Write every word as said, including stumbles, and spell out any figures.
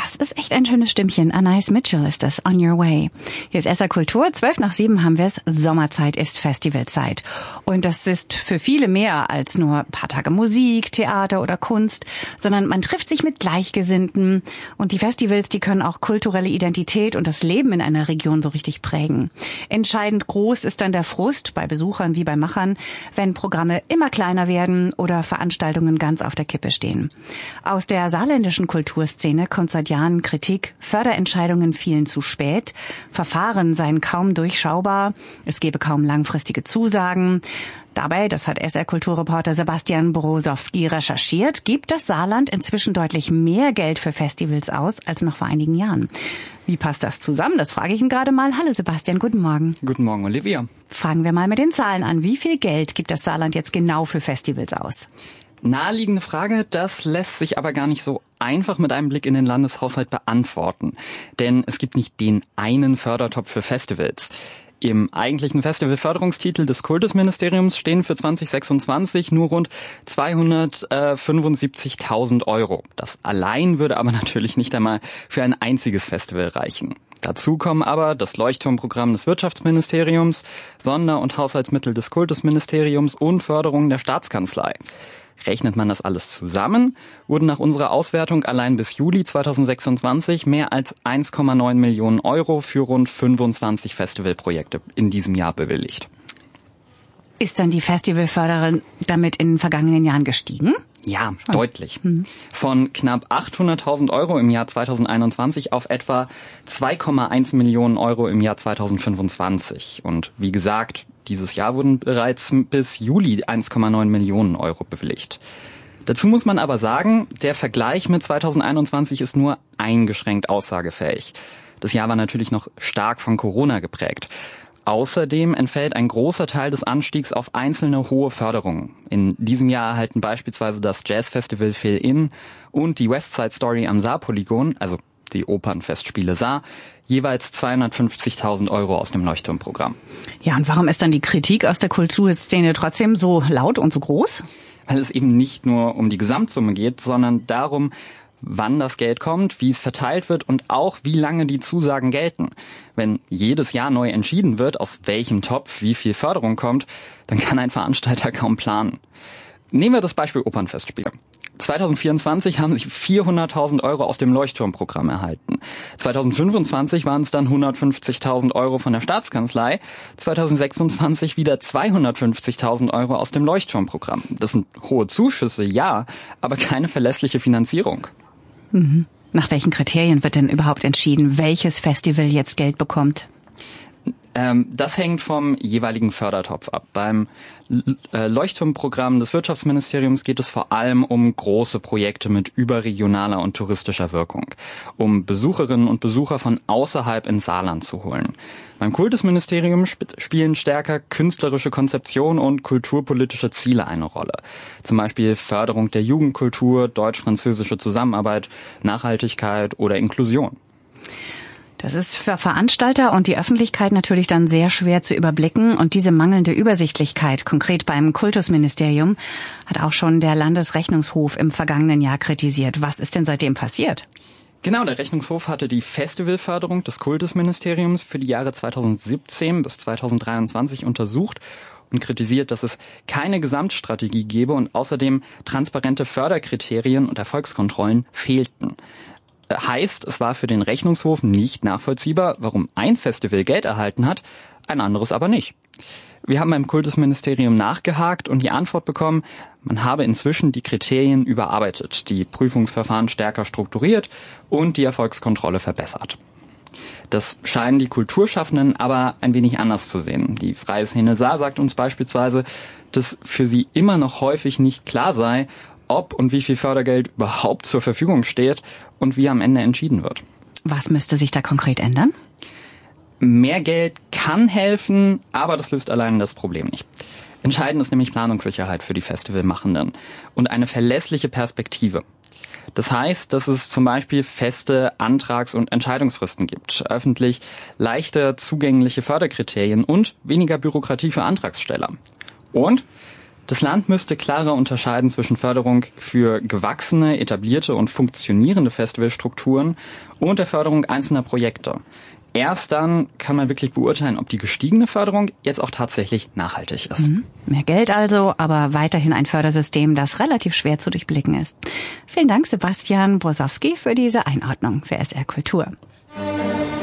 Das ist echt ein schönes Stimmchen. Anais Mitchell ist das, On Your Way. Hier ist S R Kultur. Zwölf nach sieben haben wir es. Sommerzeit ist Festivalzeit. Und das ist für viele mehr als nur ein paar Tage Musik, Theater oder Kunst, sondern man trifft sich mit Gleichgesinnten. Und die Festivals, die können auch kulturelle Identität und das Leben in einer Region so richtig prägen. Entscheidend groß ist dann der Frust bei Besuchern wie bei Machern, wenn Programme immer kleiner werden oder Veranstaltungen ganz auf der Kippe stehen. Aus der saarländischen Kulturszene kommt seit Jahren Kritik, Förderentscheidungen fielen zu spät, Verfahren seien kaum durchschaubar, es gebe kaum langfristige Zusagen. Dabei, das hat S R-Kulturreporter Sebastian Borosowski recherchiert, gibt das Saarland inzwischen deutlich mehr Geld für Festivals aus als noch vor einigen Jahren. Wie passt das zusammen? Das frage ich ihn gerade mal. Hallo Sebastian, guten Morgen. Guten Morgen, Olivia. Fangen wir mal mit den Zahlen an. Wie viel Geld gibt das Saarland jetzt genau für Festivals aus? Naheliegende Frage, das lässt sich aber gar nicht so einfach mit einem Blick in den Landeshaushalt beantworten. Denn es gibt nicht den einen Fördertopf für Festivals. Im eigentlichen Festivalförderungstitel des Kultusministeriums stehen für zwanzig sechsundzwanzig nur rund zweihundertfünfundsiebzigtausend Euro. Das allein würde aber natürlich nicht einmal für ein einziges Festival reichen. Dazu kommen aber das Leuchtturmprogramm des Wirtschaftsministeriums, Sonder- und Haushaltsmittel des Kultusministeriums und Förderung der Staatskanzlei. Rechnet man das alles zusammen, wurden nach unserer Auswertung allein bis Juli zweitausendsechsundzwanzig mehr als eins Komma neun Millionen Euro für rund fünfundzwanzig Festivalprojekte in diesem Jahr bewilligt. Ist dann die Festivalförderung damit in den vergangenen Jahren gestiegen? Ja, oh. deutlich. Mhm. Von knapp achthunderttausend Euro im Jahr zweitausendeinundzwanzig auf etwa zwei Komma eins Millionen Euro im Jahr zweitausendfünfundzwanzig. Und wie gesagt, dieses Jahr wurden bereits bis Juli eins Komma neun Millionen Euro bewilligt. Dazu muss man aber sagen, der Vergleich mit zweitausendeinundzwanzig ist nur eingeschränkt aussagefähig. Das Jahr war natürlich noch stark von Corona geprägt. Außerdem entfällt ein großer Teil des Anstiegs auf einzelne hohe Förderungen. In diesem Jahr erhalten beispielsweise das Jazzfestival Fill-In und die Westside Story am Saarpolygon, also die Opernfestspiele Saar, jeweils zweihundertfünfzigtausend Euro aus dem Leuchtturmprogramm. Ja, und warum ist dann die Kritik aus der Kulturszene trotzdem so laut und so groß? Weil es eben nicht nur um die Gesamtsumme geht, sondern darum, wann das Geld kommt, wie es verteilt wird und auch wie lange die Zusagen gelten. Wenn jedes Jahr neu entschieden wird, aus welchem Topf wie viel Förderung kommt, dann kann ein Veranstalter kaum planen. Nehmen wir das Beispiel Opernfestspiele. zweitausendvierundzwanzig haben sich vierhunderttausend Euro aus dem Leuchtturmprogramm erhalten. zweitausendfünfundzwanzig waren es dann hundertfünfzigtausend Euro von der Staatskanzlei, zweitausendsechsundzwanzig wieder zweihundertfünfzigtausend Euro aus dem Leuchtturmprogramm. Das sind hohe Zuschüsse, ja, aber keine verlässliche Finanzierung. Mhm. Nach welchen Kriterien wird denn überhaupt entschieden, welches Festival jetzt Geld bekommt? Ähm, das hängt vom jeweiligen Fördertopf ab. Beim äh, Leuchtturmprogramm des Wirtschaftsministeriums geht es vor allem um große Projekte mit überregionaler und touristischer Wirkung, um Besucherinnen und Besucher von außerhalb ins Saarland zu holen. Beim Kultusministerium sp- spielen stärker künstlerische Konzeption und kulturpolitische Ziele eine Rolle. Zum Beispiel Förderung der Jugendkultur, deutsch-französische Zusammenarbeit, Nachhaltigkeit oder Inklusion. Das ist für Veranstalter und die Öffentlichkeit natürlich dann sehr schwer zu überblicken. Und diese mangelnde Übersichtlichkeit, konkret beim Kultusministerium, hat auch schon der Landesrechnungshof im vergangenen Jahr kritisiert. Was ist denn seitdem passiert? Genau, der Rechnungshof hatte die Festivalförderung des Kultusministeriums für die Jahre zweitausendsiebzehn bis zweitausenddreiundzwanzig untersucht und kritisiert, dass es keine Gesamtstrategie gebe und außerdem transparente Förderkriterien und Erfolgskontrollen fehlten. Heißt, es war für den Rechnungshof nicht nachvollziehbar, warum ein Festival Geld erhalten hat, ein anderes aber nicht. Wir haben beim Kultusministerium nachgehakt und die Antwort bekommen, man habe inzwischen die Kriterien überarbeitet, die Prüfungsverfahren stärker strukturiert und die Erfolgskontrolle verbessert. Das scheinen die Kulturschaffenden aber ein wenig anders zu sehen. Die Freie Szene Saar sagt uns beispielsweise, dass für sie immer noch häufig nicht klar sei, ob und wie viel Fördergeld überhaupt zur Verfügung steht und wie am Ende entschieden wird. Was müsste sich da konkret ändern? Mehr Geld kann helfen, aber das löst allein das Problem nicht. Entscheidend ist nämlich Planungssicherheit für die Festivalmachenden und eine verlässliche Perspektive. Das heißt, dass es zum Beispiel feste Antrags- und Entscheidungsfristen gibt, öffentlich leichter zugängliche Förderkriterien und weniger Bürokratie für Antragsteller. Und Das Land müsste klarer unterscheiden zwischen Förderung für gewachsene, etablierte und funktionierende Festivalstrukturen und der Förderung einzelner Projekte. Erst dann kann man wirklich beurteilen, ob die gestiegene Förderung jetzt auch tatsächlich nachhaltig ist. Mhm. Mehr Geld also, aber weiterhin ein Fördersystem, das relativ schwer zu durchblicken ist. Vielen Dank, Sebastian Brosowski, für diese Einordnung für S R Kultur.